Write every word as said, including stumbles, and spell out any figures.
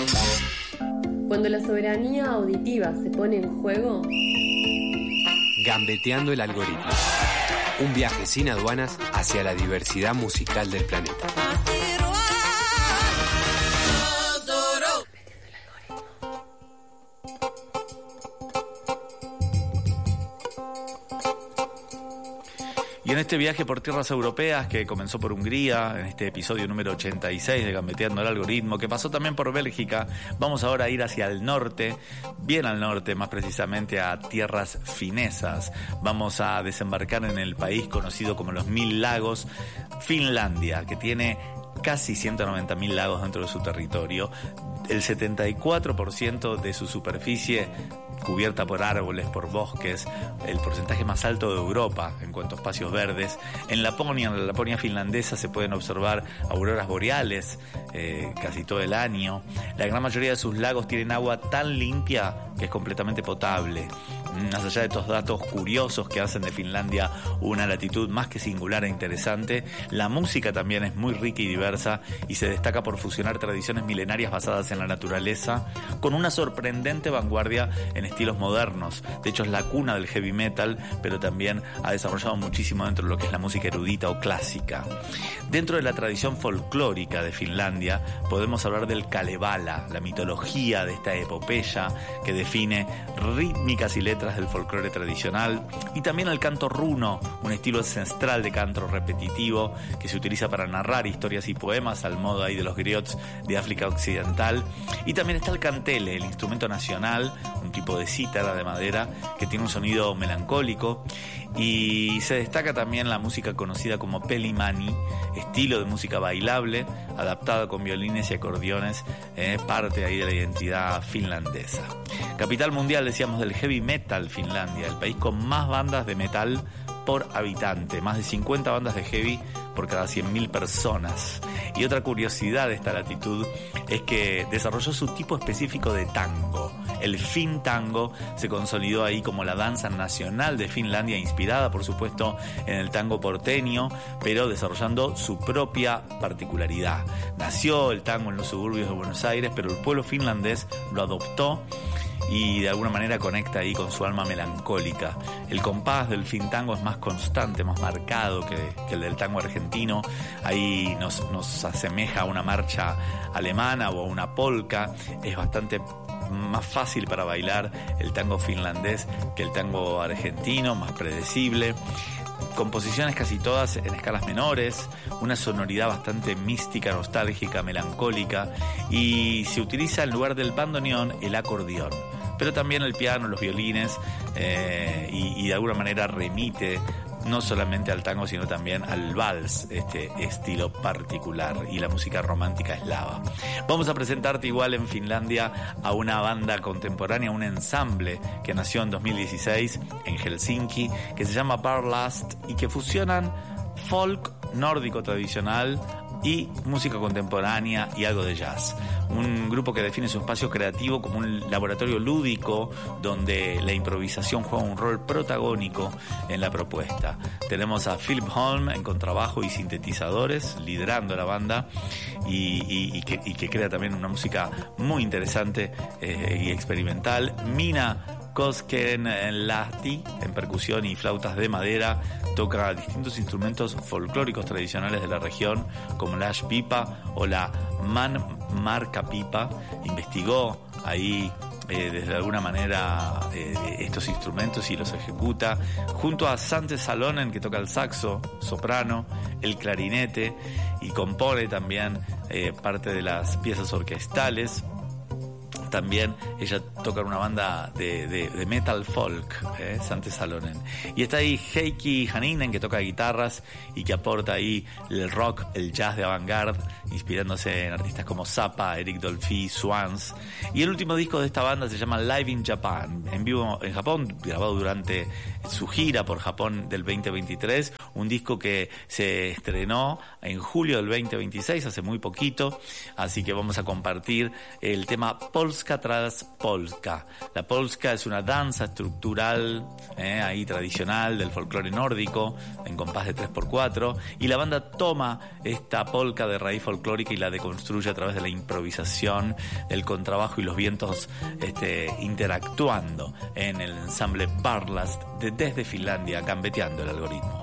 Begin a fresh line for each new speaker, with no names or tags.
Cuando la soberanía auditiva se pone en juego...
Gambeteando el algoritmo. Un viaje sin aduanas hacia la diversidad musical del planeta.
Y en este viaje por tierras europeas que comenzó por Hungría, en este episodio número ochenta y seis de Gambeteando el Algoritmo, que pasó también por Bélgica, vamos ahora a ir hacia el norte, bien al norte, más precisamente a tierras finesas. Vamos a desembarcar en el país conocido como los Mil Lagos, Finlandia, que tiene casi ciento noventa mil lagos dentro de su territorio. El setenta y cuatro por ciento de su superficie cubierta por árboles, por bosques, el porcentaje más alto de Europa en cuanto a espacios verdes. En Laponia, en la Laponia finlandesa, se pueden observar auroras boreales eh, casi todo el año. La gran mayoría de sus lagos tienen agua tan limpia que es completamente potable. Más allá de estos datos curiosos que hacen de Finlandia una latitud más que singular e interesante, la música también es muy rica y diversa y se destaca por fusionar tradiciones milenarias basadas en la naturaleza con una sorprendente vanguardia en estilos modernos. De hecho, es la cuna del heavy metal, pero también ha desarrollado muchísimo dentro de lo que es la música erudita o clásica. Dentro de la tradición folclórica de Finlandia podemos hablar del Kalevala, la mitología de esta epopeya que define rítmicas y letras del folclore tradicional, y también el canto runo, un estilo ancestral de canto repetitivo que se utiliza para narrar historias y poemas al modo ahí de los griots de África Occidental. Y también está el kantele, el instrumento nacional, un tipo de cítara de madera que tiene un sonido melancólico, y se destaca también la música conocida como pelimani, estilo de música bailable adaptada con violines y acordeones, eh, parte ahí de la identidad finlandesa. Capital mundial, decíamos, del heavy metal, Finlandia, el país con más bandas de metal por habitante, más de cincuenta bandas de heavy por cada cien mil personas. Y otra curiosidad de esta latitud es que desarrolló su tipo específico de tango. El fin tango se consolidó ahí como la danza nacional de Finlandia, inspirada por supuesto en el tango porteño, pero desarrollando su propia particularidad. Nació el tango en los suburbios de Buenos Aires, pero el pueblo finlandés lo adoptó y de alguna manera conecta ahí con su alma melancólica. El compás del fin tango es más constante, más marcado que, que el del tango argentino. Ahí nos, nos asemeja a una marcha alemana o a una polka. Es bastante más fácil para bailar el tango finlandés que el tango argentino, más predecible. Composiciones casi todas en escalas menores, una sonoridad bastante mística, nostálgica, melancólica, y se utiliza en lugar del bandoneón el acordeón, pero también el piano, los violines, eh, y, y de alguna manera remite no solamente al tango, sino también al vals, este estilo particular, y la música romántica eslava. Vamos a presentarte igual en Finlandia a una banda contemporánea, un ensamble que nació en dos mil dieciséis en Helsinki, que se llama Barlast, y que fusionan folk nórdico tradicional y música contemporánea y algo de jazz. Un grupo que define su espacio creativo como un laboratorio lúdico donde la improvisación juega un rol protagónico en la propuesta. Tenemos a Philip Holm en contrabajo y sintetizadores liderando la banda, y, y, y, que, y que crea también una música muy interesante eh, y experimental. Mina Koskenlahti en percusión y flautas de madera, toca distintos instrumentos folclóricos tradicionales de la región como la ash pipa o la man marca pipa. Investigó ahí eh, desde alguna manera eh, estos instrumentos y los ejecuta junto a Sante Salonen, que toca el saxo, soprano, el clarinete, y compone también eh, parte de las piezas orquestales. También ella toca en una banda de, de, de metal folk, eh, Sante Salonen. Y está ahí Heikki Haninen, que toca guitarras y que aporta ahí el rock, el jazz de avant-garde, inspirándose en artistas como Zappa, Eric Dolphy, Swans. Y el último disco de esta banda se llama Live in Japan, en vivo en Japón, grabado durante su gira por Japón del veinte veintitrés. Un disco que se estrenó en julio del veinte veintiséis, hace muy poquito. Así que vamos a compartir el tema Pulse Polska tras Polska. La polska es una danza estructural eh, ahí tradicional del folclore nórdico en compás de tres por cuatro, y la banda toma esta polka de raíz folclórica y la deconstruye a través de la improvisación, el contrabajo y los vientos este, interactuando en el ensamble Barlast de Desde Finlandia, gambeteando el algoritmo.